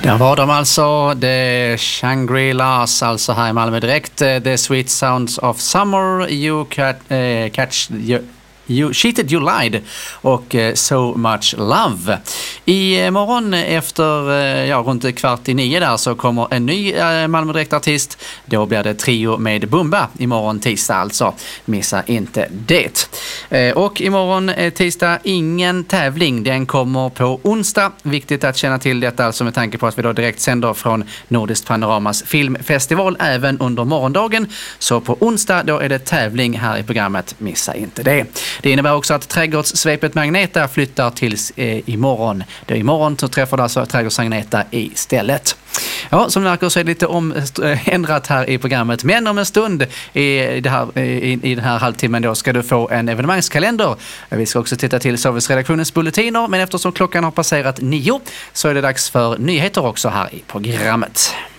Där var de alltså, The Shangri-Las, alltså här i Malmö direkt. The Sweet Sounds of Summer, You Cheated, You Lied och So Much Love. I morgon efter runt 8:15 där så kommer en ny Malmö Direkt-artist. Då blir det trio med Bumba imorgon tisdag alltså. Missa inte det. Och imorgon tisdag ingen tävling. Den kommer på onsdag. Viktigt att känna till detta alltså med tanke på att vi då direkt sänder från Nordiskt Panoramas filmfestival även under morgondagen. Så på onsdag då är det tävling här i programmet. Missa inte det. Det innebär också att trädgårdssvepet Magneta flyttar till imorgon. Det är imorgon så träffar du alltså trädgårdsmagneta istället. Ja, som märker så är det lite ändrat här i programmet. Men om en stund i den här halvtimmen då ska du få en evenemangskalender. Vi ska också titta till Serviceredaktionens bulletiner. Men eftersom klockan har passerat 9 så är det dags för nyheter också här i programmet.